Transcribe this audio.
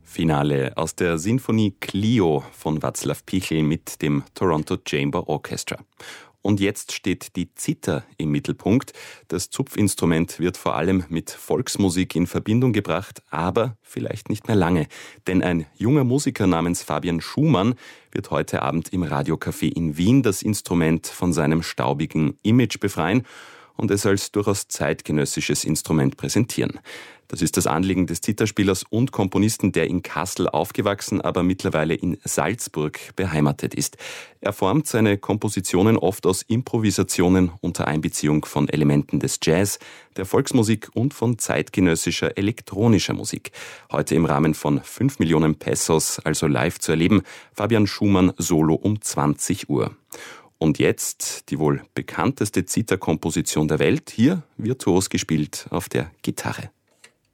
Finale aus der Sinfonie Clio von Václav Pichl mit dem Toronto Chamber Orchestra. Und jetzt steht die Zither im Mittelpunkt. Das Zupfinstrument wird vor allem mit Volksmusik in Verbindung gebracht, aber vielleicht nicht mehr lange. Denn ein junger Musiker namens Fabian Schumann wird heute Abend im Radiocafé in Wien das Instrument von seinem staubigen Image befreien und es als durchaus zeitgenössisches Instrument präsentieren. Das ist das Anliegen des Zitherspielers und Komponisten, der in Kassel aufgewachsen, aber mittlerweile in Salzburg beheimatet ist. Er formt seine Kompositionen oft aus Improvisationen unter Einbeziehung von Elementen des Jazz, der Volksmusik und von zeitgenössischer elektronischer Musik. Heute im Rahmen von 5 Millionen Pesos, also live zu erleben, Fabian Schumann Solo um 20 Uhr. Und jetzt die wohl bekannteste Zitherkomposition der Welt, hier virtuos gespielt auf der Gitarre.